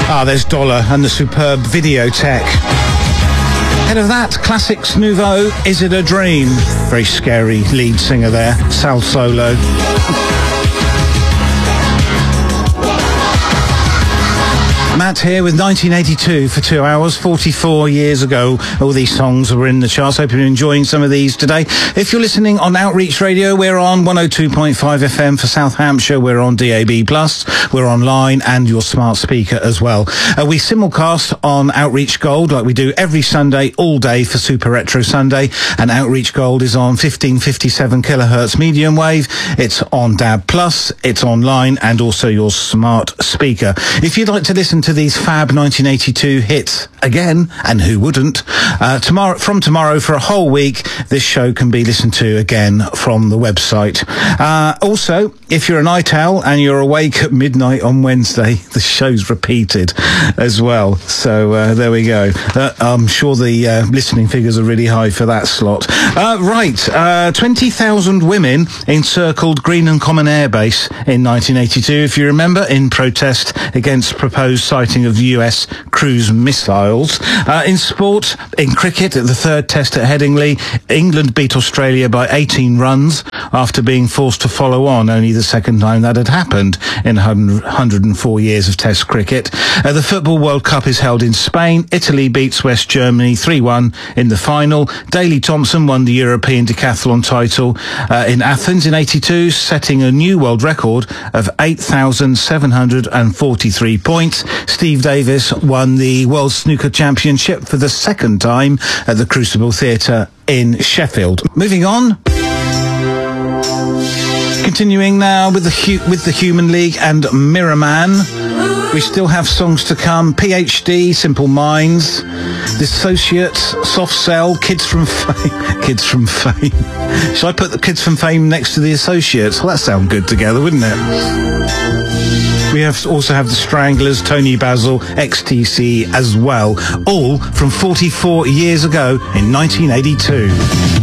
Ah, there's Dollar and the superb Videotech. Ahead of that, Classics Nouveau, Is It a Dream? Very scary lead singer there, Sal Solo. Matt here with 1982 for 2 hours, 44 years ago. All these songs were in the charts. Hope you're enjoying some of these today. If you're listening on Outreach Radio, we're on 102.5 FM for South Hampshire. We're on DAB+. We're online and your smart speaker as well. We simulcast on Outreach Gold like we do every Sunday, all day for Super Retro Sunday. And Outreach Gold is on 1557 kilohertz medium wave. It's on DAB+. It's online and also your smart speaker. If you'd like to listen to these fab 1982 hits again, and who wouldn't, from tomorrow for a whole week, this show can be listened to again from the website. Also, if you're an ITAL and you're awake at midnight on Wednesday, the show's repeated as well. So there we go. I'm sure the listening figures are really high for that slot. 20,000 women encircled Greenham Common Air Base in 1982, if you remember, in protest against proposed sighting of US cruise missiles. In sport, in cricket, at the third test at Headingley, England beat Australia by 18 runs after being forced to follow on, only the second time that had happened in 104 years of test cricket. The Football World Cup is held in Spain. Italy beats West Germany 3-1 in the final. Daley Thompson won the European decathlon title in Athens in 82, setting a new world record of 8,743 points. Steve Davis won the World Snooker Championship for the second time at the Crucible Theatre in Sheffield. Moving on. Continuing now with the Human League and Mirror Man. We still have songs to come. PhD, Simple Minds, Dissociates, Soft Cell, Kids from Fame. Kids from Fame. Should I put the Kids from Fame next to the Associates? Well, that sound good together, wouldn't it? We also have the Stranglers, Tony Basil, XTC as well, all from 44 years ago in 1982.